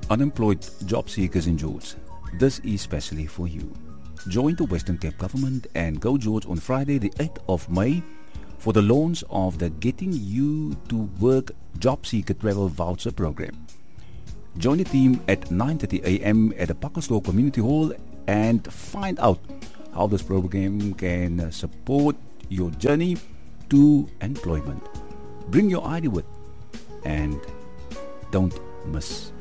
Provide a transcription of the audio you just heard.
Unemployed job seekers in George, this is specially for you. Join the Western Cape Government and Go George on Friday the 8th of May for the launch of the Getting You to Work Job Seeker Travel Voucher Program. Join the team at 9:30 a.m. at the Pakkerstore Community Hall and find out how this program can support your journey to employment. Bring your ID with and don't miss